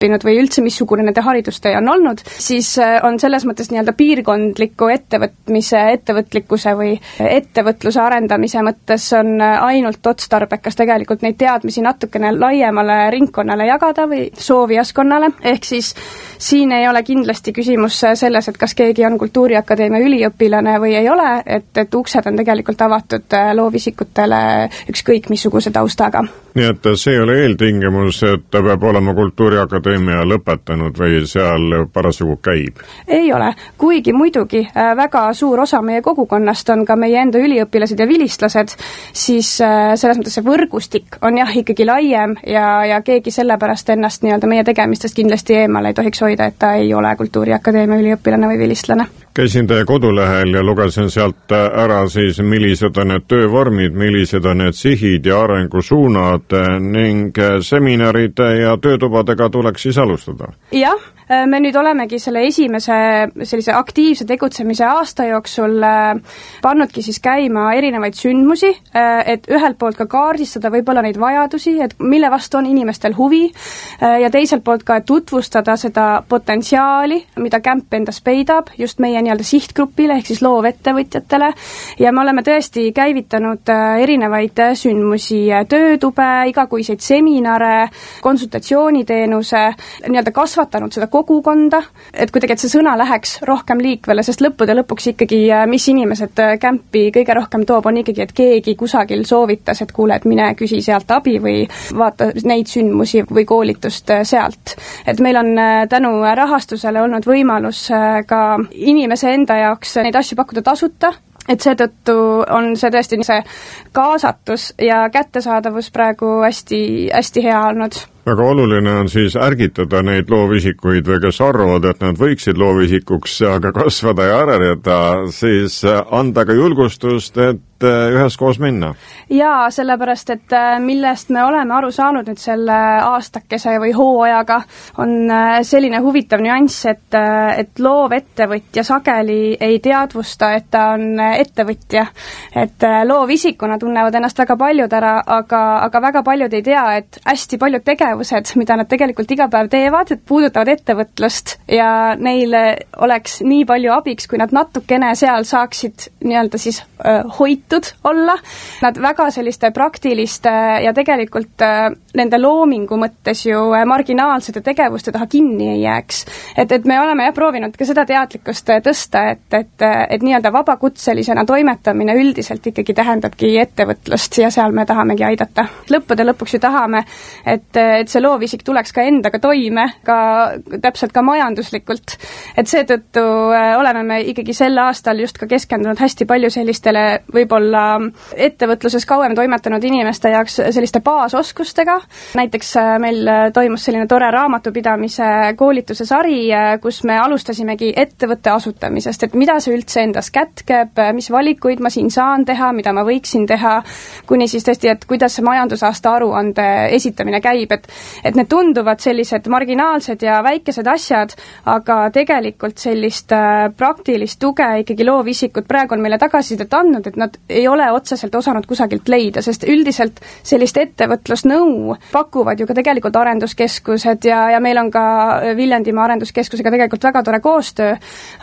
õppinud või üldse missugune nende haridustee on olnud, siis on selles mõttes nii-öelda piirkondliku ettevõtlikkuse või ettevõtluse arendamise mõttes on ainult otstarbekas tegelikult neid teadmisi natukene laiemale ringkonnale jagada või soovijaskonnale, ehk siis siin ei ole kindlasti küsimus selles, et kas keegi on Kultuuriakadeemia üliõpilane või ei ole, et uksed on tegelikult avatud loovisikutele ükskõik missuguse taustaga. Nii et see ei ole eeltingimus, et ta peab olema Kultuuriakadeemia lõpetanud või seal parasjagu käib? Ei ole, kuigi muidugi väga suur osa meie kogukonnast on ka meie enda üliõpilased ja vilistlased, siis selles mõttes see võrgustik on jah ikkagi laiem ja keegi sellepärast ennast nii-öelda meie tegemistest kindlasti eemale ei tohiks hoida, et ta ei ole Kultuuriakadeemia üliõpilane või vilistlane. Käisin teie kodulehel ja lugesin sealt ära siis, millised on need töövormid, millised on need sihid ja arengusuunad ning seminaride ja töötubadega tuleks siis alustada. Jah, me nüüd olemegi selle esimese sellise aktiivse tegutsemise aasta jooksul pannudki siis käima erinevaid sündmusi, et ühelt poolt ka kaardistada võib-olla neid vajadusi, et mille vastu on inimestel huvi ja teiselt poolt ka tutvustada seda potentsiaali, mida Kämp endas peidab just meie nii-öelda sihtgrupile ehk siis loovettevõtjatele ja me oleme tõesti käivitanud erinevaid sündmusi, töötube, igakuiseid seminare, konsultatsiooniteenuse, nii-öelda kasvatanud seda kogukonda, et kuidagi, et see sõna läheks rohkem liikvele, sest lõppude lõpuks ikkagi, mis inimesed Kämpi kõige rohkem toob, on ikkagi, et keegi kusagil soovitas, et kuule, et mine küsi sealt abi või vaata neid sündmusi või koolitust sealt. Et meil on tänu rahastusele olnud võimalus ka inimese enda jaoks neid asju pakkuda tasuta, et seetõttu on see tõesti see kaasatus ja kättesaadavus praegu hästi hea olnud. Väga oluline on siis ärgitada neid loovisikuid või kes arvavad, et nad võiksid loovisikuks aga kasvada ja areneda, siis anda ka julgustust, et üheskoos minna. Jaa, sellepärast, et millest me oleme aru saanud nüüd selle aastakese või hooajaga, on selline huvitav nüanss, et loovettevõtja sageli ei teadvusta, et ta on ettevõtja. Et loovisikuna tunnevad ennast väga paljud ära, aga väga paljud ei tea, et hästi paljud tegevused, mida nad tegelikult iga päev teevad, et puudutavad ettevõtlust ja neile oleks nii palju abiks, kui nad natukene seal saaksid nii-öelda siis hoitud olla. Nad väga selliste praktiliste ja tegelikult nende loomingu mõttes ju marginaalsete tegevuste taha kinni ei jääks. Et me oleme proovinud ka seda teadlikkust tõsta, et nii-öelda vabakutselisena toimetamine üldiselt ikkagi tähendabki ettevõtlust ja seal me tahamegi aidata. Lõppude lõpuks ju tahame, et see loovisik tuleks ka endaga toime, täpselt ka majanduslikult. Et seetõttu oleme me ikkagi sel aastal just ka keskendunud hästi palju sellistele võib-olla ettevõtluses kauem toimetanud inimeste jaoks selliste baasoskustega. Näiteks meil toimus selline tore raamatupidamise koolituse sari, kus me alustasimegi ettevõtte asutamisest, et mida see üldse endas kätkeb, mis valikuid ma siin saan teha, mida ma võiksin teha, kuni siis tõesti, et kuidas see majandusaasta aruande esitamine käib, et need tunduvad sellised marginaalsed ja väikesed asjad, aga tegelikult sellist praktilist tuge ikkagi loovisikud praegu on meile tagasisidet andnud, et nad ei ole otseselt osanud kusagilt leida, sest üldiselt sellist ettevõtlusnõu pakuvad ju ka tegelikult arenduskeskused ja meil on ka Viljandimaa arenduskeskusega tegelikult väga tore koostöö,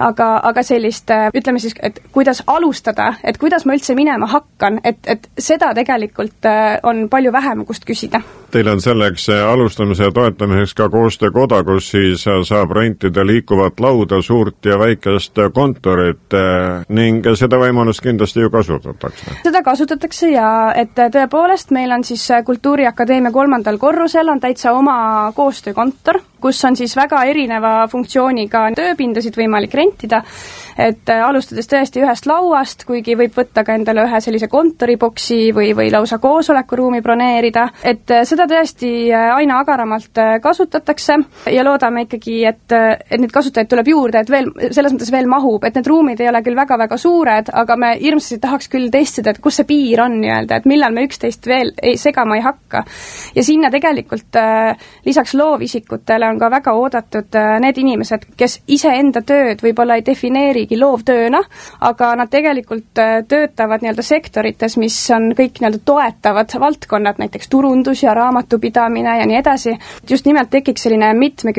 aga sellist, ütleme siis, et kuidas alustada, et kuidas ma üldse minema hakkan, et seda tegelikult on palju vähem, kust küsida. Teil on selleks alustamise ja toetamiseks ka koostöökoda, kus siis saab rentida liikuvat lauda, suurt ja väikest kontorit ning seda võimalust kindlasti ju kasutatakse. Seda kasutatakse ja et tõepoolest meil on siis Kultuuriakadeemia 3. korrusel on täitsa oma koostöökontor, kus on siis väga erineva funktsiooniga tööpindasid võimalik rentida, et alustades tõesti ühest lauast, kuigi võib võtta ka endale ühe sellise kontoriboksi või lausa koosolekuruumi broneerida, et seda tõesti aina agaramalt kasutatakse ja loodame ikkagi, et neid kasutajaid tuleb juurde, et veel, selles mõttes veel mahub, et need ruumid ei ole küll väga-väga suured, aga me hirmsasti tahaks küll testida, et kus see piir on nii-öelda, et millal me üksteist veel segama ei hakka. Ja sinna tegelikult lisaks loovisikutele tööle on ka väga oodatud need inimesed, kes iseenda tööd võib-olla ei defineerigi loovtööna, aga nad tegelikult töötavad nii-öelda sektorites, mis on kõik nii-öelda toetavad valdkonnad, näiteks turundus ja raamatupidamine ja nii edasi. Just nimelt tekiks selline